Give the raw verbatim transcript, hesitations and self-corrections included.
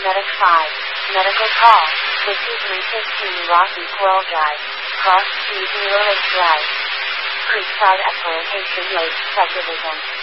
Medic five. Medical call. fifty-three fifteen Rocky Squirrel Drive. Cross Street Near Lake Drive. Creekside Exploitation Lake Subdivision.